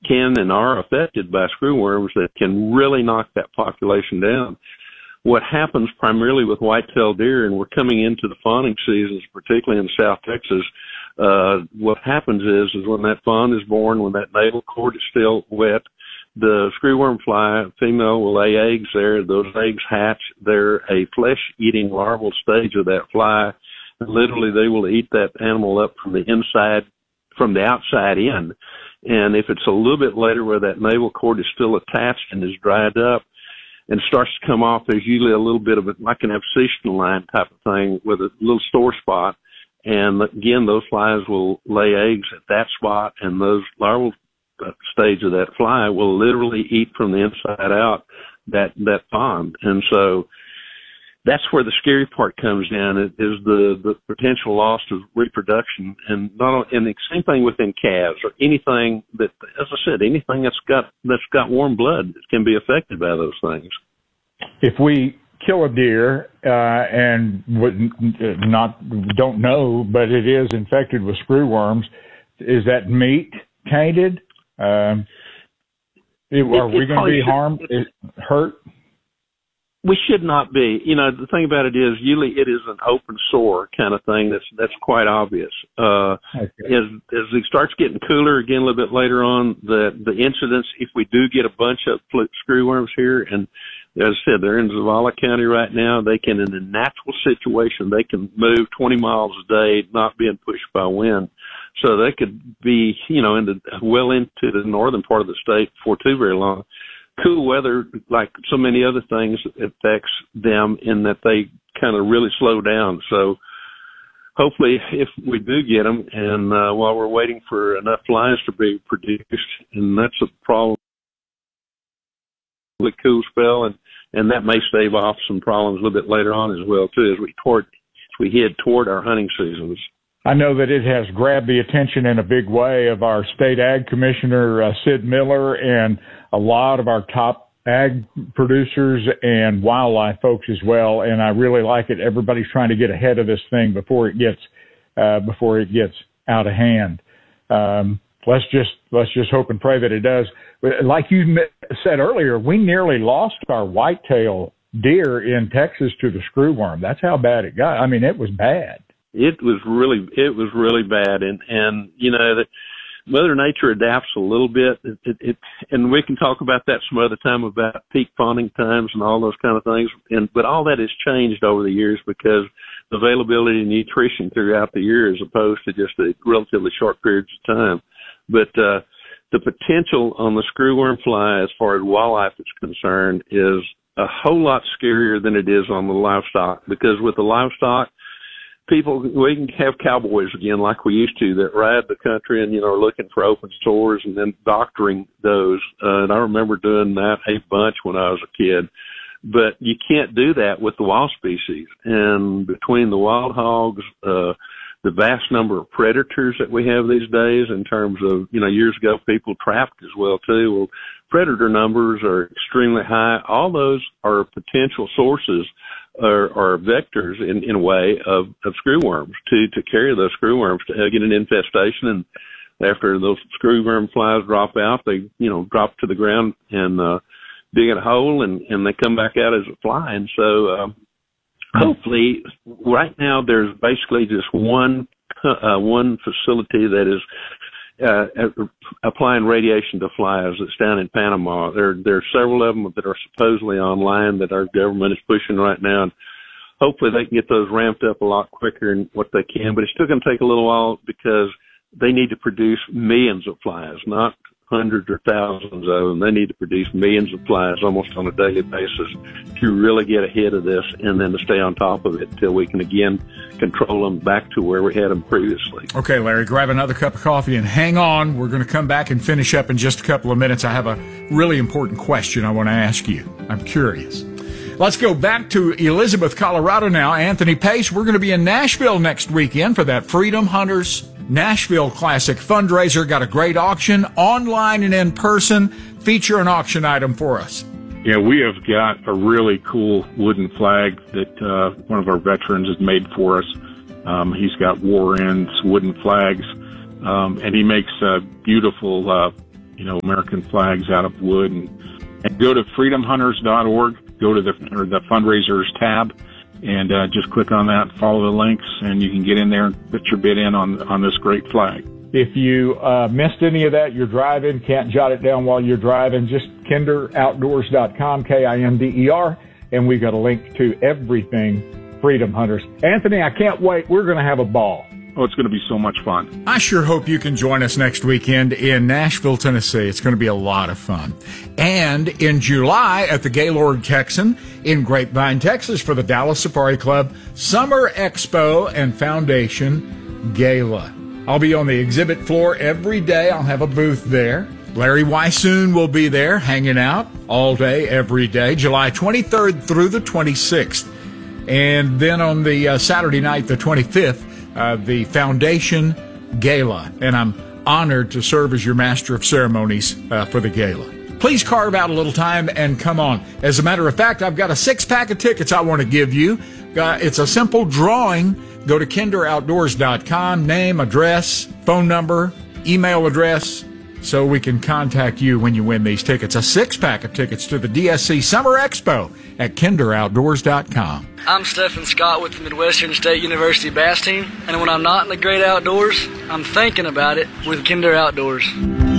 can and are affected by screwworms that can really knock that population down. What happens primarily with white-tailed deer, and we're coming into the fawning seasons, particularly in South Texas, what happens is when that fawn is born, when that navel cord is still wet, the screwworm fly, female, will lay eggs there. Those eggs hatch. They're a flesh-eating larval stage of that fly. And literally, they will eat that animal up from the inside, from the outside in. And if it's a little bit later where that navel cord is still attached and is dried up and starts to come off, there's usually a little bit of like an abscission line type of thing with a little sore spot. And again, those flies will lay eggs at that spot, and those larval stage of that fly will literally eat from the inside out that fawn. And so that's where the scary part comes in, is the potential loss of reproduction. And the same thing within calves or anything that, as I said, anything that's got warm blood can be affected by those things. If we kill a deer and don't know, but it is infected with screwworms, is that meat tainted? Are we going to be harmed, hurt? We should not be. You know, the thing about it is, usually it is an open sore kind of thing. That's quite obvious. Okay. As it starts getting cooler again a little bit later on, the incidence, if we do get a bunch of screwworms here, and as I said, they're in Zavala County right now, they can, in a natural situation, they can move 20 miles a day, not being pushed by wind. So they could be, you know, well into the northern part of the state before too very long. Cool weather, like so many other things, affects them in that they kind of really slow down. So hopefully, if we do get them, and while we're waiting for enough flies to be produced, and that's a problem, the cool spell, and that may stave off some problems a little bit later on as well too, as we head toward our hunting seasons. I know that it has grabbed the attention in a big way of our state ag commissioner, Sid Miller, and a lot of our top ag producers and wildlife folks as well. And I really like it. Everybody's trying to get ahead of this thing before it gets out of hand. Let's just hope and pray that it does. Like you said earlier, we nearly lost our whitetail deer in Texas to the screwworm. That's how bad it got. I mean, it was bad. It was really bad, and you know that Mother Nature adapts a little bit. And we can talk about that some other time about peak fawning times and all those kind of things. But all that has changed over the years because the availability of nutrition throughout the year, as opposed to just a relatively short periods of time. But the potential on the screwworm fly, as far as wildlife is concerned, is a whole lot scarier than it is on the livestock, because with the livestock, we can have cowboys again like we used to that ride the country and, you know, are looking for open sores and then doctoring those. And I remember doing that a bunch when I was a kid. But you can't do that with the wild species. And between the wild hogs, the vast number of predators that we have these days in terms of, you know, years ago people trapped as well too. Well, predator numbers are extremely high. All those are potential sources or vectors in a way of screwworms to carry those screwworms to get an infestation. And after those screwworm flies drop out, they, you know, drop to the ground and dig in a hole and they come back out as a fly. And so hopefully right now there's basically just one facility that is applying radiation to flies. That's down in Panama. There are several of them that are supposedly online that our government is pushing right now. And hopefully they can get those ramped up a lot quicker than what they can. But it's still going to take a little while because they need to produce millions of flies, not hundreds or thousands of them. They need to produce millions of flies almost on a daily basis to really get ahead of this and then to stay on top of it until we can again control them back to where we had them previously. Okay, Larry, grab another cup of coffee and hang on. We're going to come back and finish up in just a couple of minutes. I have a really important question I want to ask you. I'm curious. Let's go back to Elizabeth, Colorado now. Anthony Pace, we're going to be in Nashville next weekend for that Freedom Hunters Nashville Classic fundraiser. Got a great auction, online and in person. Feature an auction item for us. Yeah, we have got a really cool wooden flag that one of our veterans has made for us. He's got war ends, wooden flags, and he makes beautiful American flags out of wood, and go to freedomhunters.org, go to the fundraisers tab, and just click on that, follow the links, and you can get in there and put your bid in on this great flag. If you missed any of that, you're driving, can't jot it down while you're driving, just kinderoutdoors.com, KINDER, and we've got a link to everything Freedom Hunters. Anthony, I can't wait. We're going to have a ball. Oh, it's going to be so much fun. I sure hope you can join us next weekend in Nashville, Tennessee. It's going to be a lot of fun. And in July at the Gaylord Texan in Grapevine, Texas for the Dallas Safari Club Summer Expo and Foundation Gala. I'll be on the exhibit floor every day. I'll have a booth there. Larry Weissoon will be there hanging out all day, every day, July 23rd through the 26th. And then on the Saturday night, the 25th, the Foundation Gala, and I'm honored to serve as your master of ceremonies for the gala. Please carve out a little time and come on. As a matter of fact, I've got a 6-pack of tickets I want to give you. It's a simple drawing. Go to kinderoutdoors.com, name, address, phone number, email address, so we can contact you when you win these tickets. A 6-pack of tickets to the DSC Summer Expo at kinderoutdoors.com. I'm Stephen Scott with the Midwestern State University Bass Team, and when I'm not in the great outdoors, I'm thinking about it with Kinder Outdoors.